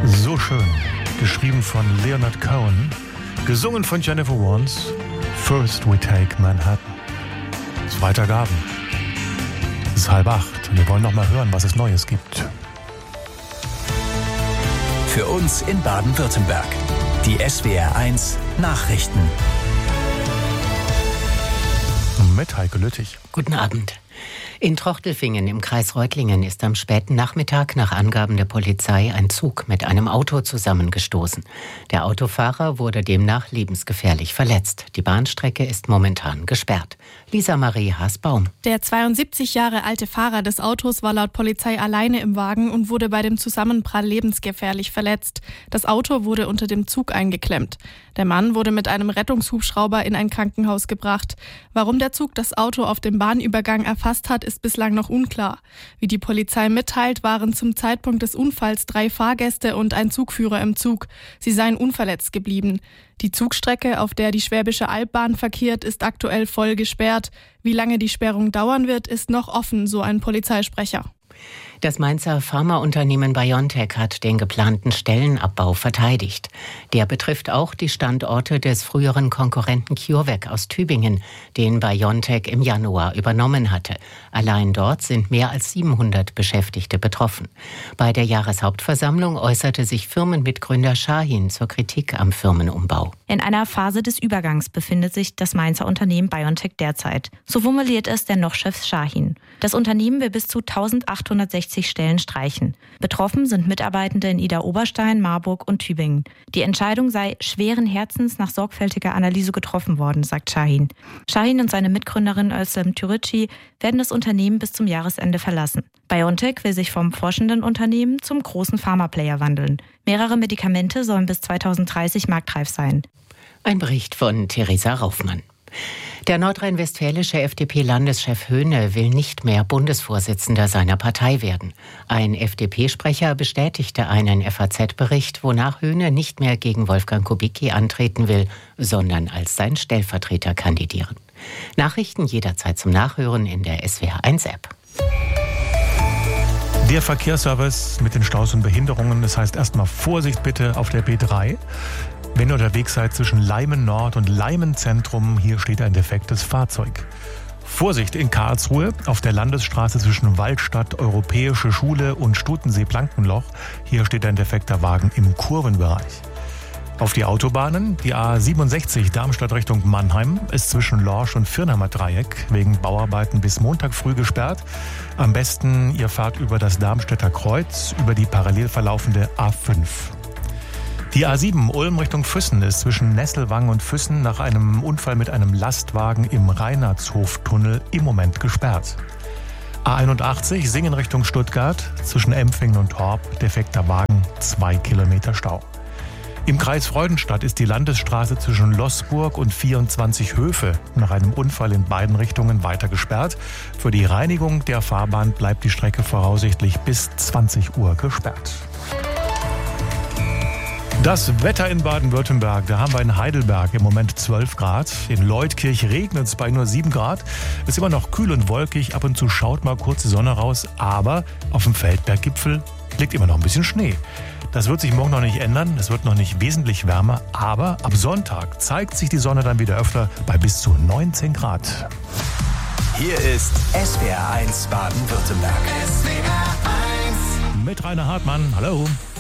So schön. Geschrieben von Leonard Cohen. Gesungen von Jennifer Warnes. First we take Manhattan. Es ist Freitagabend. Es ist 7:30 und wir wollen noch mal hören, was es Neues gibt. Für uns in Baden-Württemberg. Die SWR1 Nachrichten. Mit Heike Lüttich. Guten Abend. In Trochtelfingen im Kreis Reutlingen ist am späten Nachmittag nach Angaben der Polizei ein Zug mit einem Auto zusammengestoßen. Der Autofahrer wurde demnach lebensgefährlich verletzt. Die Bahnstrecke ist momentan gesperrt. Lisa Marie Haas-Baum. Der 72 Jahre alte Fahrer des Autos war laut Polizei alleine im Wagen und wurde bei dem Zusammenprall lebensgefährlich verletzt. Das Auto wurde unter dem Zug eingeklemmt. Der Mann wurde mit einem Rettungshubschrauber in ein Krankenhaus gebracht. Warum der Zug das Auto auf dem Bahnübergang erfasst hat, ist bislang noch unklar. Wie die Polizei mitteilt, waren zum Zeitpunkt des Unfalls 3 Fahrgäste und ein Zugführer im Zug. Sie seien unverletzt geblieben. Die Zugstrecke, auf der die Schwäbische Albahn verkehrt, ist aktuell voll gesperrt. Wie lange die Sperrung dauern wird, ist noch offen, so ein Polizeisprecher. Das Mainzer Pharmaunternehmen BioNTech hat den geplanten Stellenabbau verteidigt. Der betrifft auch die Standorte des früheren Konkurrenten CureVac aus Tübingen, den BioNTech im Januar übernommen hatte. Allein dort sind mehr als 700 Beschäftigte betroffen. Bei der Jahreshauptversammlung äußerte sich Firmenmitgründer Shahin zur Kritik am Firmenumbau. In einer Phase des Übergangs befindet sich das Mainzer Unternehmen BioNTech derzeit. So formuliert es der Noch-Chef Shahin. Das Unternehmen will bis zu 1860 Stellen streichen. Betroffen sind Mitarbeitende in Idar-Oberstein, Marburg und Tübingen. Die Entscheidung sei schweren Herzens nach sorgfältiger Analyse getroffen worden, sagt Shahin. Shahin und seine Mitgründerin Özlem Türeci werden das Unternehmen bis zum Jahresende verlassen. BioNTech will sich vom forschenden Unternehmen zum großen Pharmaplayer wandeln. Mehrere Medikamente sollen bis 2030 marktreif sein. Ein Bericht von Theresa Raufmann. Der nordrhein-westfälische FDP-Landeschef Höhne will nicht mehr Bundesvorsitzender seiner Partei werden. Ein FDP-Sprecher bestätigte einen FAZ-Bericht, wonach Höhne nicht mehr gegen Wolfgang Kubicki antreten will, sondern als sein Stellvertreter kandidieren. Nachrichten jederzeit zum Nachhören in der SWR1-App. Der Verkehrsservice mit den Staus und Behinderungen, das heißt erstmal Vorsicht bitte auf der B3. Wenn ihr unterwegs seid zwischen Leimen Nord und Leimen Zentrum, hier steht ein defektes Fahrzeug. Vorsicht in Karlsruhe auf der Landesstraße zwischen Waldstadt, Europäische Schule und Stutensee-Blankenloch. Hier steht ein defekter Wagen im Kurvenbereich. Auf die Autobahnen, die A67 Darmstadt Richtung Mannheim ist zwischen Lorsch und Firnheimer Dreieck wegen Bauarbeiten bis Montag früh gesperrt. Am besten, ihr fahrt über das Darmstädter Kreuz, über die parallel verlaufende A5. Die A7 Ulm Richtung Füssen ist zwischen Nesselwang und Füssen nach einem Unfall mit einem Lastwagen im Reinhardshoftunnel im Moment gesperrt. A81 Singen Richtung Stuttgart zwischen Empfingen und Horb, defekter Wagen, 2 Kilometer Stau. Im Kreis Freudenstadt ist die Landesstraße zwischen Loßburg und 24 Höfe nach einem Unfall in beiden Richtungen weiter gesperrt. Für die Reinigung der Fahrbahn bleibt die Strecke voraussichtlich bis 20 Uhr gesperrt. Das Wetter in Baden-Württemberg, da haben wir in Heidelberg im Moment 12 Grad. In Leutkirch regnet es bei nur 7 Grad. Es ist immer noch kühl und wolkig, ab und zu schaut mal kurz die Sonne raus. Aber auf dem Feldberggipfel liegt immer noch ein bisschen Schnee. Das wird sich morgen noch nicht ändern, es wird noch nicht wesentlich wärmer. Aber ab Sonntag zeigt sich die Sonne dann wieder öfter bei bis zu 19 Grad. Hier ist SWR1 Baden-Württemberg. Mit Rainer Hartmann, hallo.